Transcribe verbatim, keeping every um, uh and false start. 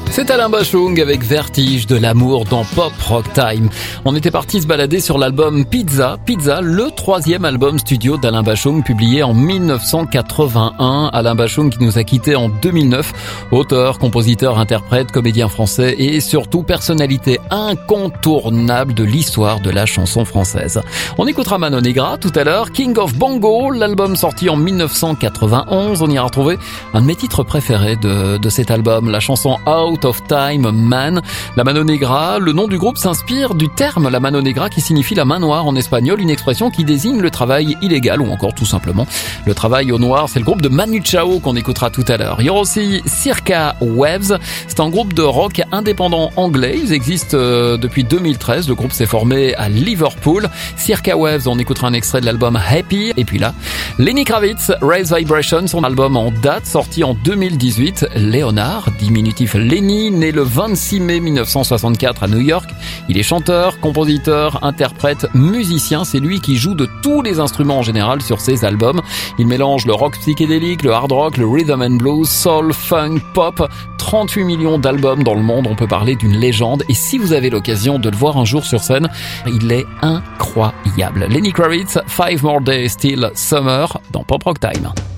C'est Alain Bachung avec Vertige de l'amour dans Pop Rock Time. On était parti se balader sur l'album Pizza. Pizza, le troisième album studio d'Alain Bachung, publié en dix-neuf cent quatre-vingt-un. Alain Bachung qui nous a quittés en deux mille neuf. Auteur, compositeur, interprète, comédien français et surtout personnalité incontournable de l'histoire de la chanson française. On écoutera Manon Negra tout à l'heure. King of Bongo, l'album sorti en dix-neuf cent quatre-vingt-onze. On ira retrouver un de mes titres préférés de, de cet album, la chanson Out of Time Man. La Mano Negra, le nom du groupe s'inspire du terme la Mano Negra qui signifie la main noire en espagnol, une expression qui désigne le travail illégal ou encore tout simplement le travail au noir. C'est le groupe de Manu Chao qu'on écoutera tout à l'heure. Il y aura aussi Circa Waves, c'est un groupe de rock indépendant anglais. Ils existent euh, depuis deux mille treize. Le groupe s'est formé à Liverpool. Circa Waves, on écoutera un extrait de l'album Happy. Et puis là, Lenny Kravitz, Raise Vibration, son album en date, sorti en deux mille dix-huit. Léonard, diminutif Lenny, né le vingt-six mai mille neuf cent soixante-quatre à New York. Il est chanteur, compositeur, interprète, musicien. C'est lui qui joue de tous les instruments en général sur ses albums. Il mélange le rock psychédélique, le hard rock, le rhythm and blues, soul, funk, pop. trente-huit millions d'albums dans le monde. On peut parler d'une légende. Et si vous avez l'occasion de le voir un jour sur scène, il est incroyable. Lenny Kravitz, Five More Days Till Summer dans Pop Rock Time.